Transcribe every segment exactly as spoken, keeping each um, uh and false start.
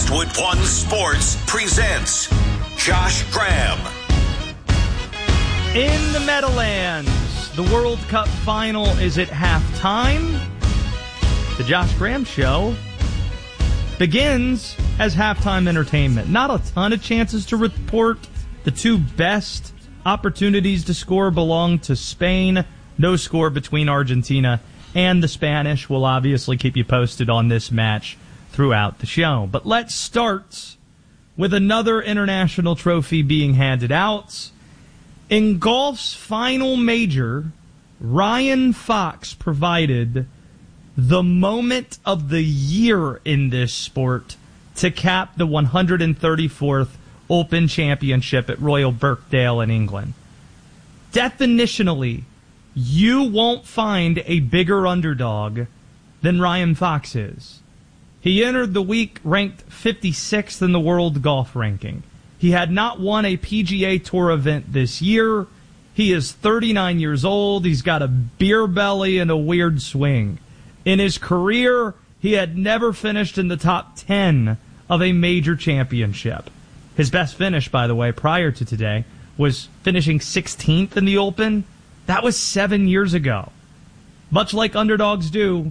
Westwood One Sports presents Josh Graham. In the Meadowlands, the World Cup final is at halftime. The Josh Graham Show begins as halftime entertainment. Not a ton of chances to report. The two best opportunities to score belong to Spain. No score between Argentina and the Spanish. We'll obviously keep you posted on this match throughout the show. But let's start with another international trophy being handed out. In golf's final major, Ryan Fox provided the moment of the year in this sport to cap the one hundred thirty-fourth Open Championship at Royal Birkdale in England. Definitionally, you won't find a bigger underdog than Ryan Fox is. He entered the week ranked fifty-sixth in the world golf ranking. He had not won a P G A Tour event this year. He is thirty-nine years old. He's got a beer belly and a weird swing. In his career, he had never finished in the top ten of a major championship. His best finish, by the way, prior to today, was finishing sixteenth in the Open. That was seven years ago. Much like underdogs do,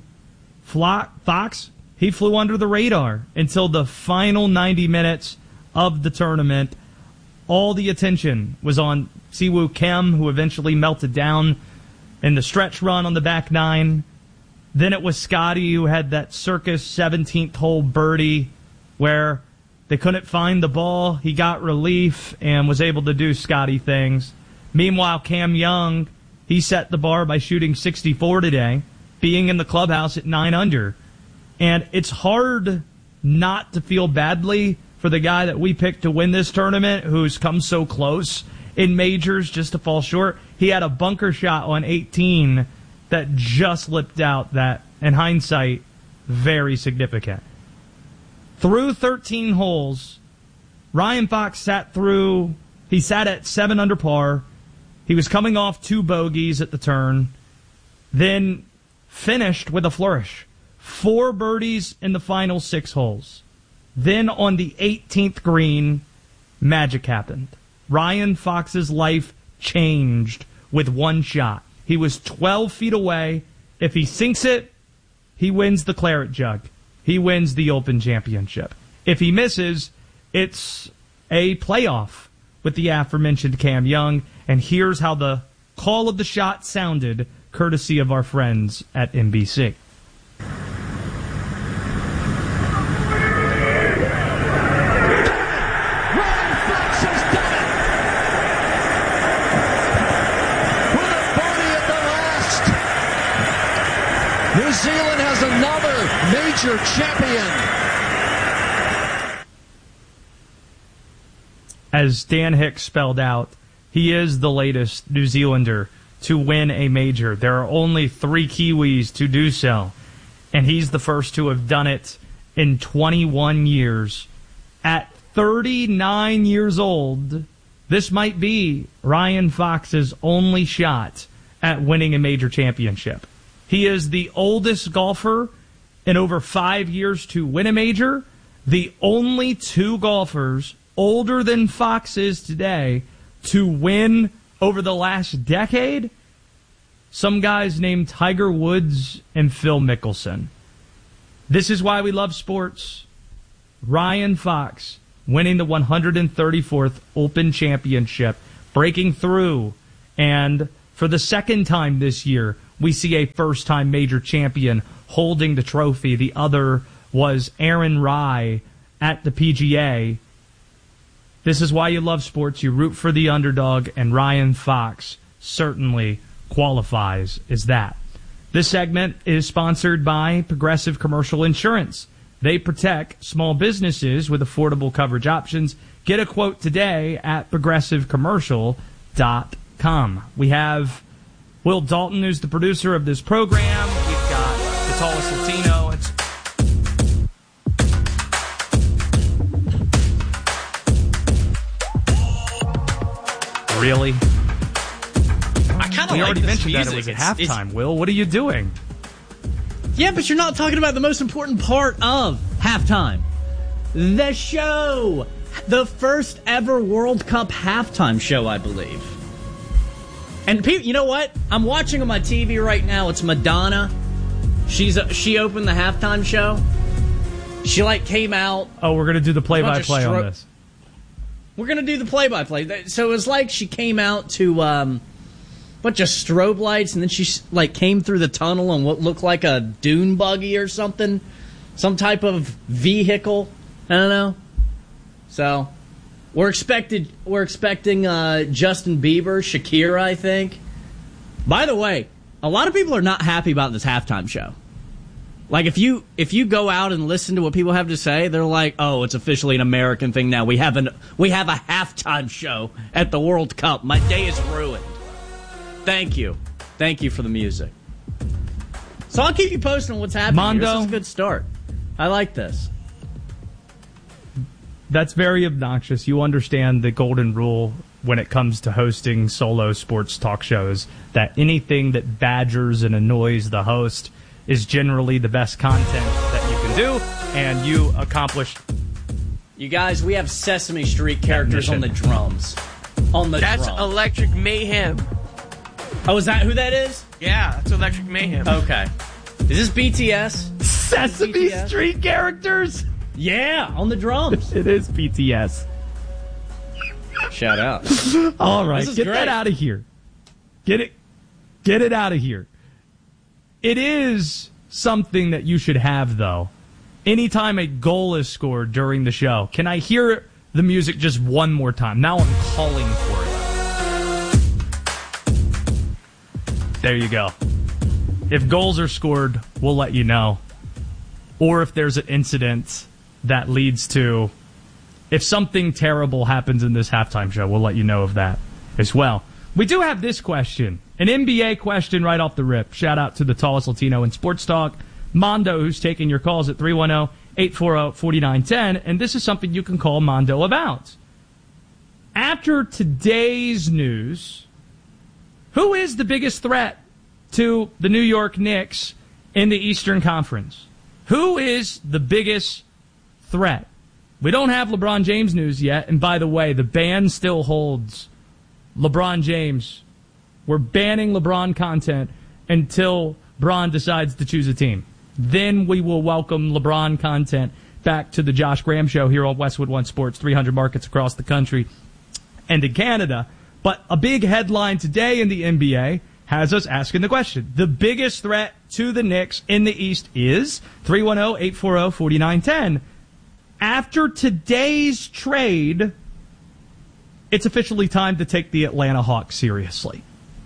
Fox, he flew under the radar until the final ninety minutes of the tournament. All the attention was on Siwoo Kim, who eventually melted down in the stretch run on the back nine. Then it was Scotty, who had that circus seventeenth hole birdie where they couldn't find the ball. He got relief and was able to do Scotty things. Meanwhile, Cam Young, he set the bar by shooting sixty-four today, being in the clubhouse at nine under. And it's hard not to feel badly for the guy that we picked to win this tournament, who's come so close in majors just to fall short. He had a bunker shot on eighteen that just slipped out, that, in hindsight, very significant. Through thirteen holes, Ryan Fox sat through, he sat at seven under par. He was coming off two bogeys at the turn, then finished with a flourish. Four birdies in the final six holes. Then on the eighteenth green, magic happened. Ryan Fox's life changed with one shot. He was twelve feet away. If he sinks it, he wins the claret jug. He wins the Open Championship. If he misses, it's a playoff with the aforementioned Cam Young. And here's how the call of the shot sounded, courtesy of our friends at N B C. New Zealand has another major champion. As Dan Hicks spelled out, he is the latest New Zealander to win a major. There are only three Kiwis to do so, and he's the first to have done it in twenty-one years. At thirty-nine years old, this might be Ryan Fox's only shot at winning a major championship. He is the oldest golfer in over five years to win a major. The only two golfers older than Fox is today to win over the last decade. Some guys named Tiger Woods and Phil Mickelson. This is why we love sports. Ryan Fox winning the one hundred thirty-fourth Open Championship, breaking through, and for the second time this year, we see a first-time major champion holding the trophy. The other was Aaron Rai at the P G A. This is why you love sports. You root for the underdog, and Ryan Fox certainly qualifies as that. This segment is sponsored by Progressive Commercial Insurance. They protect small businesses with affordable coverage options. Get a quote today at progressive commercial dot com. We have Will Dalton, who's the producer of this program. We've got the tallest Latino. It's really? I kind of We like already this mentioned music. that it was at It's- halftime, it's- Will. What are you doing? Yeah, but you're not talking about the most important part of halftime. the show. The first ever World Cup halftime show, I believe. And people, you know what? I'm watching on my T V right now. It's Madonna. She's a, she opened the halftime show. She like came out. Oh, we're gonna do the play-by-play stro- on this. We're gonna do the play-by-play. So it was like she came out to um, a bunch of strobe lights, and then she like came through the tunnel on what looked like a dune buggy or something, some type of vehicle. I don't know. So we're expected. We're expecting uh, Justin Bieber, Shakira, I think. By the way, a lot of people are not happy about this halftime show. Like, if you if you go out and listen to what people have to say, they're like, oh, it's officially an American thing now. We have, an, we have a halftime show at the World Cup. My day is ruined. Thank you. Thank you for the music. So I'll keep you posted on what's happening. Mondo. This is a good start. I like this. That's very obnoxious. You understand the golden rule when it comes to hosting solo sports talk shows, that anything that badgers and annoys the host is generally the best content that you can do, and you accomplished. You guys, we have Sesame Street characters on the drums. On the That's drum. Electric Mayhem. Oh, is that who that is? Yeah, that's Electric Mayhem. Okay. Is this B T S? Sesame B T S? Street characters? Yeah, on the drums. It is B T S. Shout out. All right, This is get great. that out of here. Get it, get it out of here. It is something that you should have, though. Anytime a goal is scored during the show, can I hear the music just one more time? Now I'm calling for it. There you go. If goals are scored, we'll let you know. Or if there's an incident that leads to, if something terrible happens in this halftime show, we'll let you know of that as well. We do have this question, an N B A question right off the rip. Shout out to the tallest Latino in sports talk, Mondo, who's taking your calls at three one zero, eight four zero, four nine one zero, and this is something you can call Mondo about. After today's news, who is the biggest threat to the New York Knicks in the Eastern Conference? Who is the biggest threat? We don't have LeBron James news yet, and by the way, the ban still holds LeBron James. We're banning LeBron content until Bron decides to choose a team. Then we will welcome LeBron content back to the Josh Graham Show here on Westwood One Sports, three hundred markets across the country and in Canada. But a big headline today in the N B A has us asking the question. The biggest threat to the Knicks in the East is three one zero, eight four zero, four nine one zero. After today's trade, it's officially time to take the Atlanta Hawks seriously.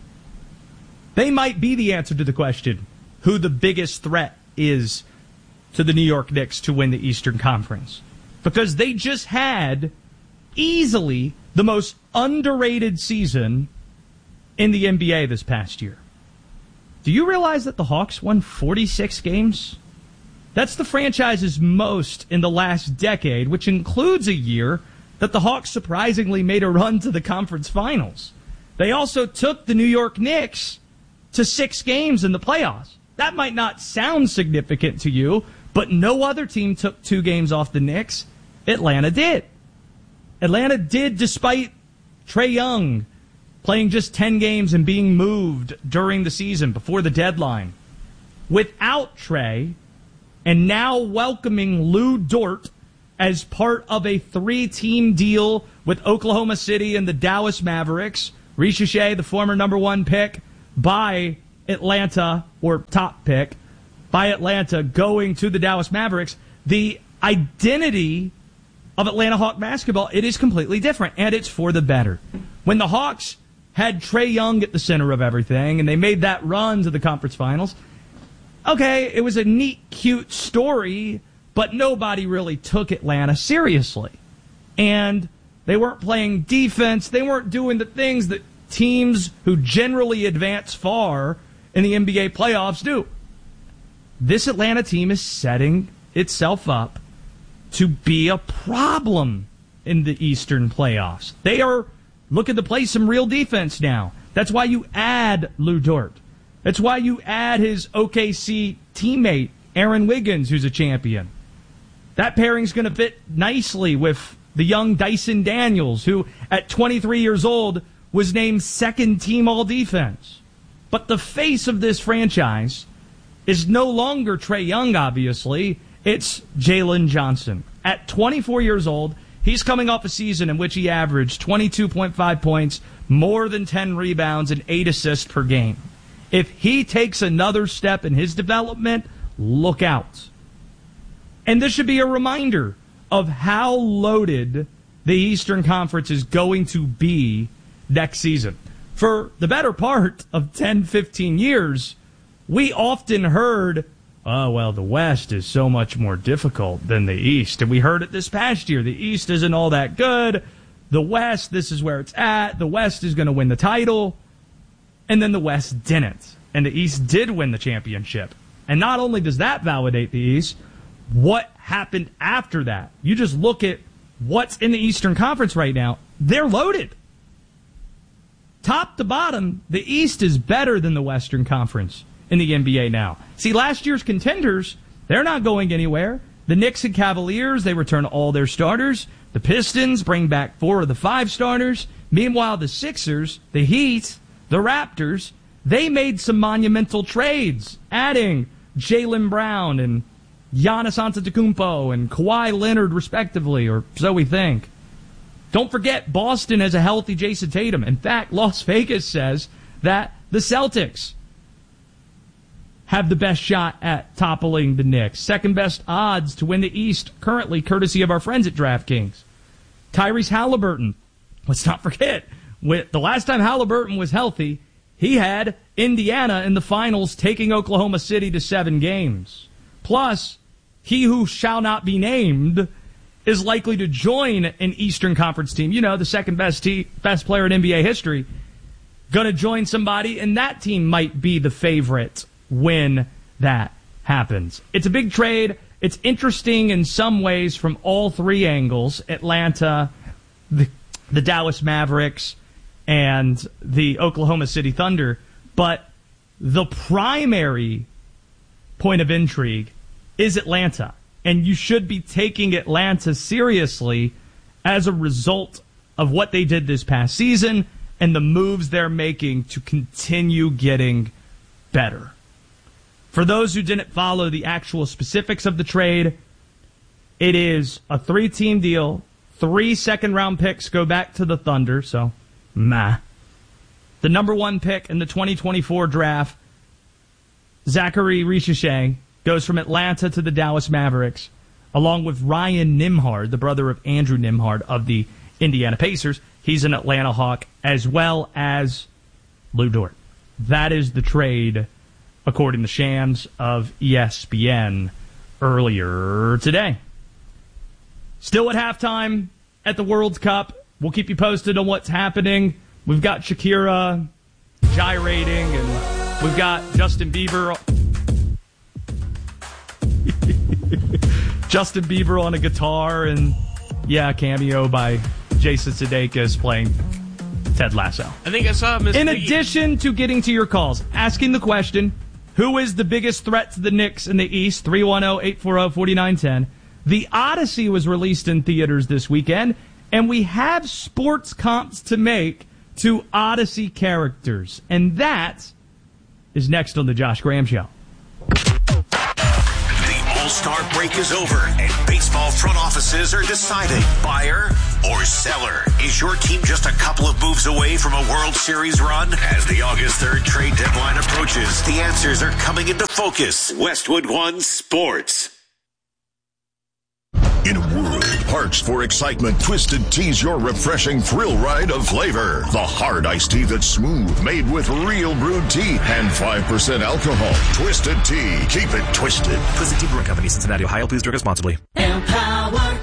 They might be the answer to the question, who the biggest threat is to the New York Knicks to win the Eastern Conference. Because they just had easily the most underrated season in the N B A this past year. Do you realize that the Hawks won forty-six games? That's the franchise's most in the last decade, which includes a year that the Hawks surprisingly made a run to the conference finals. They also took the New York Knicks to six games in the playoffs. That might not sound significant to you, but no other team took two games off the Knicks. Atlanta did. Atlanta did despite Trae Young playing just ten games and being moved during the season before the deadline. Without Trae, and now welcoming Lou Dort as part of a three-team deal with Oklahoma City and the Dallas Mavericks. Ricochet, the former number one pick by Atlanta, or top pick by Atlanta, going to the Dallas Mavericks. The identity of Atlanta Hawk basketball, it is completely different, and it's for the better. When the Hawks had Trae Young at the center of everything, and they made that run to the conference finals, okay, it was a neat, cute story, but nobody really took Atlanta seriously. And they weren't playing defense. They weren't doing the things that teams who generally advance far in the N B A playoffs do. This Atlanta team is setting itself up to be a problem in the Eastern playoffs. They are looking to play some real defense now. That's why you add Lou Dort. That's why you add his O K C teammate, Aaron Wiggins, who's a champion. That pairing's going to fit nicely with the young Dyson Daniels, who at twenty-three years old was named second team all-defense. But the face of this franchise is no longer Trae Young, obviously. It's Jalen Johnson. At twenty-four years old, he's coming off a season in which he averaged twenty-two point five points, more than ten rebounds, and eight assists per game. If he takes another step in his development, look out. And this should be a reminder of how loaded the Eastern Conference is going to be next season. For the better part of ten, fifteen years, we often heard, oh, well, the West is so much more difficult than the East. And we heard it this past year. The East isn't all that good. The West, this is where it's at. The West is going to win the title. And then the West didn't. And the East did win the championship. And not only does that validate the East, what happened after that? You just look at what's in the Eastern Conference right now. They're loaded. Top to bottom, the East is better than the Western Conference in the N B A now. See, last year's contenders, they're not going anywhere. The Knicks and Cavaliers, they return all their starters. The Pistons bring back four of the five starters. Meanwhile, the Sixers, the Heat, the Raptors, they made some monumental trades, adding Jaylen Brown and Giannis Antetokounmpo and Kawhi Leonard, respectively, or so we think. Don't forget, Boston has a healthy Jason Tatum. In fact, Las Vegas says that the Celtics have the best shot at toppling the Knicks. Second best odds to win the East currently, courtesy of our friends at DraftKings. Tyrese Halliburton. Let's not forget, with the last time Halliburton was healthy, he had Indiana in the finals taking Oklahoma City to seven games. Plus, he who shall not be named is likely to join an Eastern Conference team. You know, the second best te- best player in N B A history. Going to join somebody, and that team might be the favorite when that happens. It's a big trade. It's interesting in some ways from all three angles. Atlanta, the, the Dallas Mavericks, and the Oklahoma City Thunder. But the primary point of intrigue is Atlanta. And you should be taking Atlanta seriously as a result of what they did this past season and the moves they're making to continue getting better. For those who didn't follow the actual specifics of the trade, it is a three-team deal. Three second-round picks go back to the Thunder, so meh. The number one pick in the twenty twenty-four draft, Zachary Richardson, goes from Atlanta to the Dallas Mavericks, along with Ryan Nembhard, the brother of Andrew Nembhard of the Indiana Pacers. He's an Atlanta Hawk, as well as Lou Dort. That is the trade, according to Shams of E S P N earlier today. Still at halftime at the World Cup. We'll keep you posted on what's happening. We've got Shakira gyrating, and we've got Justin Bieber. Justin Bieber on a guitar, and yeah, cameo by Jason Sudeikis playing Ted Lasso. I think I saw Miss In Piggy. addition to getting to your calls, asking the question, who is the biggest threat to the Knicks in the East? three one zero, eight four zero, four nine one zero. The Odyssey was released in theaters this weekend, and we have sports comps to make to Odyssey characters. And that is next on the Josh Graham Show. All-Star break is over, and baseball front offices are deciding buyer or seller. Is your team just a couple of moves away from a World Series run? As the August third trade deadline approaches, the answers are coming into focus. Westwood One Sports. In a world parched for excitement, Twisted Tea's your refreshing thrill ride of flavor. The hard iced tea that's smooth, made with real brewed tea and five percent alcohol. Twisted Tea. Keep it twisted. Twisted Tea Brewing Company, Cincinnati, Ohio. Please drink responsibly. Empower.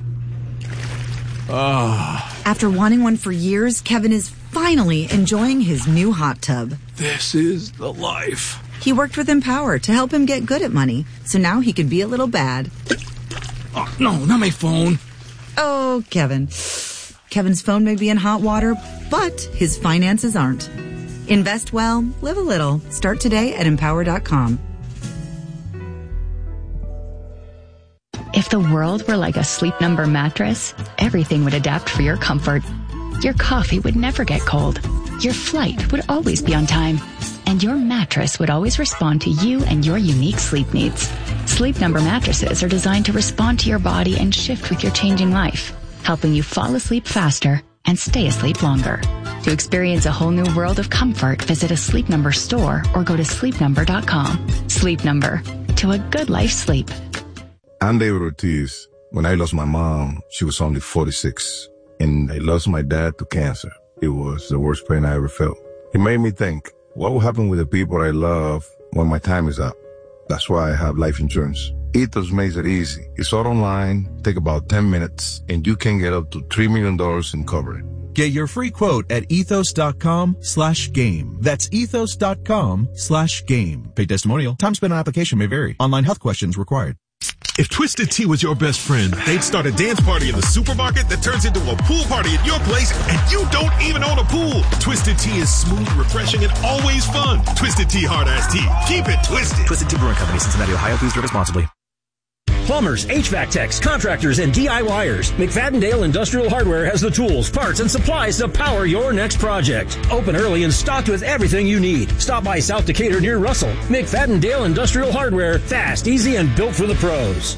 Oh. After wanting one for years, Kevin is finally enjoying his new hot tub. This is the life. He worked with Empower to help him get good at money, so now he can be a little bad. Oh, no, not my phone. Oh, Kevin. Kevin's phone may be in hot water, but his finances aren't. Invest well, live a little. Start today at empower dot com. If the the world were like a Sleep Number mattress, everything would adapt for your comfort. Your coffee would never get cold. Your flight would always be on time. And your mattress would always respond to you and your unique sleep needs. Sleep Number mattresses are designed to respond to your body and shift with your changing life, helping you fall asleep faster and stay asleep longer. To experience a whole new world of comfort, visit a Sleep Number store or go to sleep number dot com. Sleep Number. To a good life sleep. I'm David Ortiz. When I lost my mom, she was only forty-six. And I lost my dad to cancer. It was the worst pain I ever felt. It made me think, what will happen with the people I love when my time is up? That's why I have life insurance. Ethos makes it easy. It's all online, take about ten minutes, and you can get up to three million dollars in coverage. Get your free quote at ethos.com slash game. That's ethos.com slash game. Paid testimonial. Time spent on application may vary. Online health questions required. If Twisted Tea was your best friend, they'd start a dance party in the supermarket that turns into a pool party at your place, and you don't even own a pool. Twisted Tea is smooth, refreshing, and always fun. Twisted Tea Hard Iced Tea. Keep it twisted. Twisted Tea Brewing Company, Cincinnati, Ohio. Please drink responsibly. Plumbers, H V A C techs, contractors, and DIYers. McFadden-Dale Industrial Hardware has the tools, parts, and supplies to power your next project. Open early and stocked with everything you need. Stop by South Decatur near Russell. McFadden-Dale Industrial Hardware. Fast, easy, and built for the pros.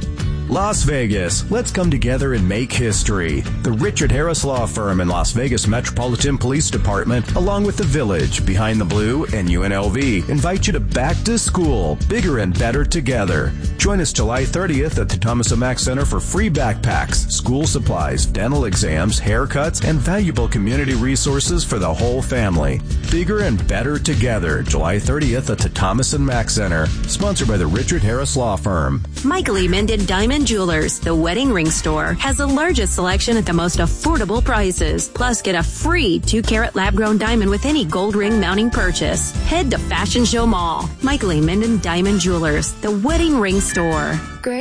Las Vegas, let's come together and make history. The Richard Harris Law Firm and Las Vegas Metropolitan Police Department, along with the Village, Behind the Blue, and U N L V, invite you to Back to School, bigger and better together. Join us July thirtieth at the Thomas and Mack Center for free backpacks, school supplies, dental exams, haircuts, and valuable community resources for the whole family. Bigger and better together, July thirtieth at the Thomas and Mack Center, sponsored by the Richard Harris Law Firm. Michael E. Minden Diamond Jewelers, the wedding ring store, has the largest selection at the most affordable prices. Plus, get a free two-carat lab-grown diamond with any gold ring mounting purchase. Head to Fashion Show Mall. Michael E. Minden Diamond Jewelers, the wedding ring store. Great.